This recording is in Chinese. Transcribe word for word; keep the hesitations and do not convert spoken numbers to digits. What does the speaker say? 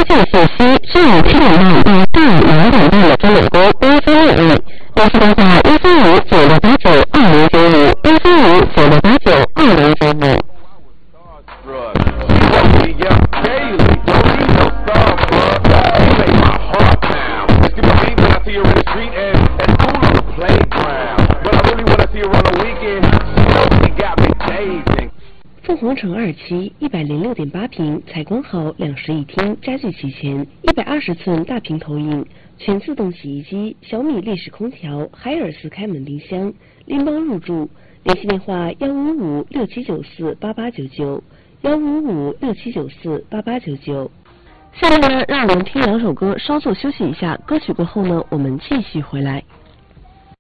件信息，上午七点半到下午两点半的中美国官方内容。联系电话一三五九六八九二零九五一三五九六八九二零九五。凤凰城二期一百零六点八平，采光好，两室一厅，家具齐全，一百二十寸大屏投影，全自动洗衣机，小米立式空调，海尔斯开门冰箱，拎包入住。联系电话幺五五六七九四八八九九，幺五五六七九四八八九九。下面呢，让我们听两首歌，稍作休息一下。歌曲过后呢，我们继续回来。